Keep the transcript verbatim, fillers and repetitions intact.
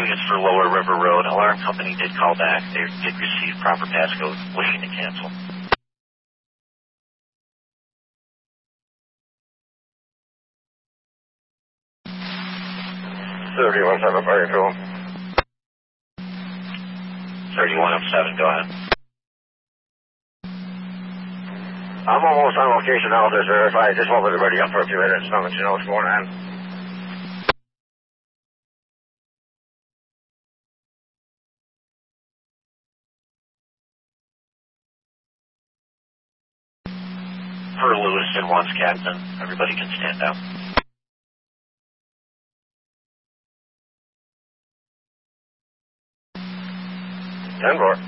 units for Lower River Road. Alarm company did call back. They did receive proper passcode, wishing to cancel. thirty-one seven, fire fuel. thirty-one oh seven, go ahead. I'm almost on location now to verify. I just want everybody up for a few minutes. Not let you know what's going on. For Lewiston once, Captain. Everybody can stand down. ten four.